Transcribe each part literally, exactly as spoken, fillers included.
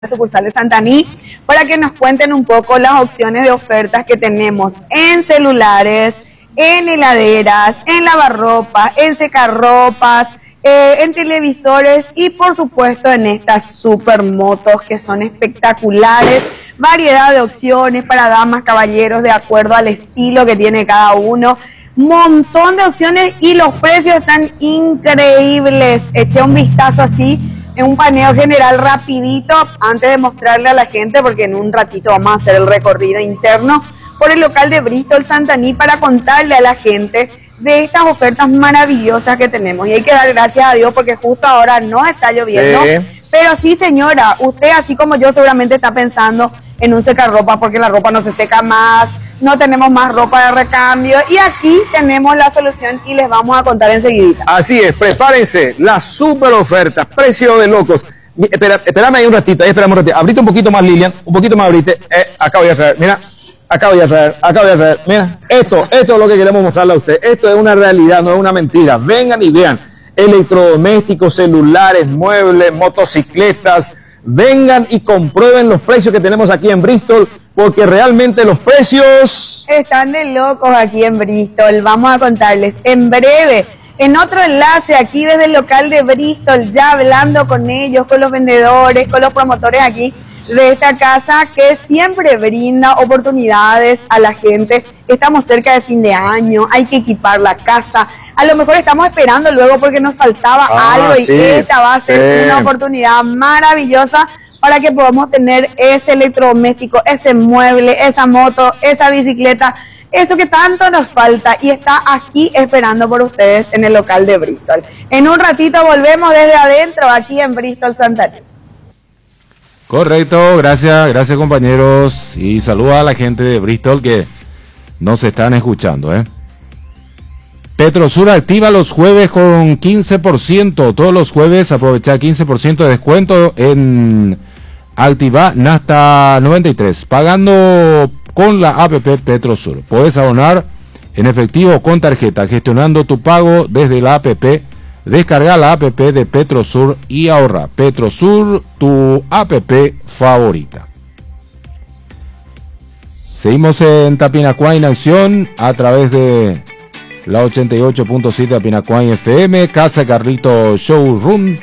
sucursal de Santaní para que nos cuenten un poco las opciones de ofertas que tenemos en celulares, en heladeras, en lavarropas, en secarropas, eh, en televisores y por supuesto en estas supermotos que son espectaculares, variedad de opciones para damas, caballeros, de acuerdo al estilo que tiene cada uno, montón de opciones y los precios están increíbles. Eché un vistazo así en un paneo general rapidito antes de mostrarle a la gente, porque en un ratito vamos a hacer el recorrido interno por el local de Bristol Santaní para contarle a la gente de estas ofertas maravillosas que tenemos. Y hay que dar gracias a Dios porque justo ahora no está lloviendo. Sí. Pero sí, señora, usted así como yo seguramente está pensando en un secarropa porque la ropa no se seca más, no tenemos más ropa de recambio y aquí tenemos la solución y les vamos a contar enseguida. Así es, prepárense, las super ofertas, precio de locos. Espera, espérame ahí un ratito, ahí esperamos un ratito. Abrite un poquito más, Lilian, un poquito más abrite. Eh, acá voy a traer, mira, acá voy a traer, acá voy a traer. Mira, esto, esto es lo que queremos mostrarle a usted. Esto es una realidad, no es una mentira. Vengan y vean. Electrodomésticos, celulares, muebles, motocicletas. Vengan y comprueben los precios que tenemos aquí en Bristol, porque realmente los precios están de locos aquí en Bristol. Vamos a contarles en breve, en otro enlace aquí desde el local de Bristol, ya hablando con ellos, con los vendedores, con los promotores aquí de esta casa que siempre brinda oportunidades a la gente. Estamos cerca de fin de año, hay que equipar la casa. A lo mejor estamos esperando luego porque nos faltaba ah, algo y sí, esta va a ser sí. una oportunidad maravillosa para que podamos tener ese electrodoméstico, ese mueble, esa moto, esa bicicleta, eso que tanto nos falta y está aquí esperando por ustedes en el local de Bristol. En un ratito volvemos desde adentro aquí en Bristol Santaní. Correcto, gracias, gracias compañeros y saluda a la gente de Bristol que nos están escuchando, ¿eh? Petrosur activa los jueves con quince por ciento, todos los jueves aprovecha quince por ciento de descuento en Activa Nasta noventa y tres, pagando con la app Petrosur. Puedes abonar en efectivo o con tarjeta, gestionando tu pago desde la app. Descarga la app de Petrosur y ahorra. Petrosur, tu app favorita. Seguimos en Tapinacuá en acción a través de la ochenta y ocho punto siete Tapinacuá F M, Casa Carlito Showroom,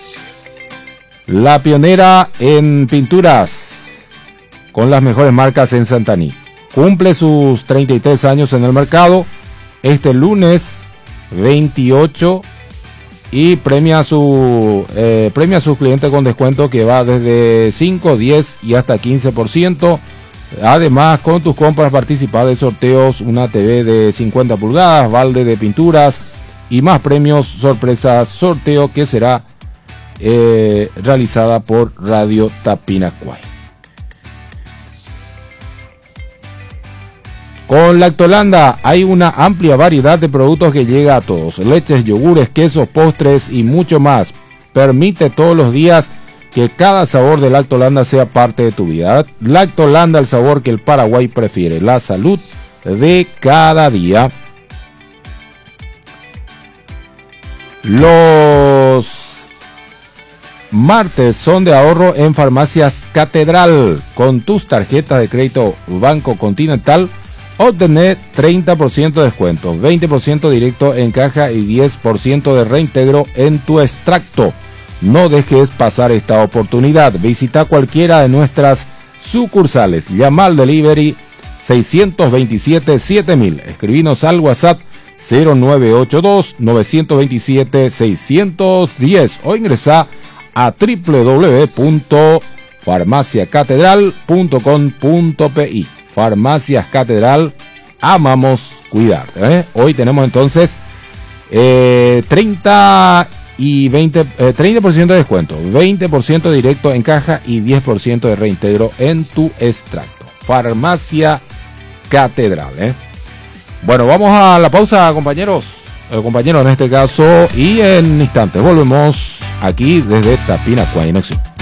la pionera en pinturas con las mejores marcas en Santaní. Cumple sus treinta y tres años en el mercado este lunes veintiocho y premia a su eh, premia a sus clientes con descuento que va desde cinco, diez y hasta quince por ciento. Además, con tus compras participas de sorteos, una T V de cincuenta pulgadas, balde de pinturas y más premios sorpresas, sorteo que será eh, realizada por Radio Tapinacuay. Con Lactolanda hay una amplia variedad de productos que llega a todos. Leches, yogures, quesos, postres y mucho más. Permite todos los días que cada sabor de Lactolanda sea parte de tu vida. Lactolanda, el sabor que el Paraguay prefiere. La salud de cada día. Los martes son de ahorro en Farmacias Catedral. Con tus tarjetas de crédito Banco Continental, obtener treinta por ciento de descuento, veinte por ciento directo en caja y diez por ciento de reintegro en tu extracto. No dejes pasar esta oportunidad. Visita cualquiera de nuestras sucursales. Llama al delivery seis dos siete, siete mil. Escribinos al WhatsApp cero nueve ocho dos, nueve dos siete, seis uno cero o ingresa a doble u doble u doble u punto farmacia catedral punto com punto pi. Farmacias Catedral, amamos cuidarte, ¿eh? Hoy tenemos entonces eh, treinta y veinte, eh, treinta por ciento de descuento, veinte por ciento directo en caja y diez por ciento de reintegro en tu extracto. Farmacia Catedral, ¿eh? Bueno, vamos a la pausa, compañeros, eh, compañeros en este caso, y en instantes volvemos aquí desde Tapinacuá en acción.